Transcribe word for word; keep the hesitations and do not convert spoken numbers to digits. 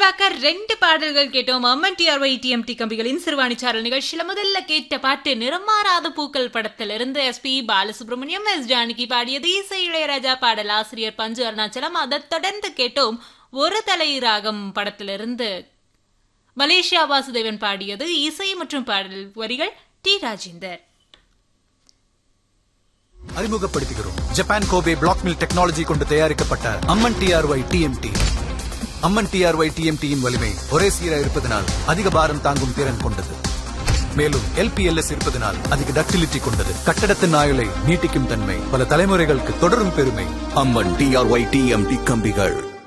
Back ரெண்டு பாடல்கள் கேட்டோம். அம்மன் டிஆர்ஒய் டிஎம்டி கம்பிகளின் சிறுவாணி சாரல் நிகழ்ச்சியில முதல்ல கேட்ட பாட்டு நிறமாறாத பூக்கள் படத்திலிருந்து S B Balasubramaniam S Janaki பாடியது. இசை இளையராஜா, பாடல் ஆசிரியர் பஞ்சு அருணாச்சலம். அதை தொடர்ந்து கேட்டோம் ஒரு தலை ராகம் படத்திலிருந்து மலேசியா வாசுதேவன் பாடியது. இசை மற்றும் பாடல் வரிகள் டி ராஜேந்தர். அறிமுகப்படுத்துகிறோம் Japan Kobe black mill technology கொண்டு தயாரிக்கப்பட்ட அம்மன் டிஆர்ஒய் டிஎம்டி. அம்மன் டிஆர்ஒய் டிஎம்டியின் வலிமை ஒரே சீராக இருப்பதனால் அதிக பாரம் தாங்கும் திறன் கொண்டது. மேலும் எல்பிஎல்எஸ் இருப்பதனால் அதிக டக்டிலிட்டி கொண்டது. கட்டடத்தின் ஆயுளை நீட்டிக்கும் தன்மை, பல தலைமுறைகளுக்கு தொடரும் பெருமை. அம்மன் டிஆர்ஒய் டிஎம்டி கம்பிகள்.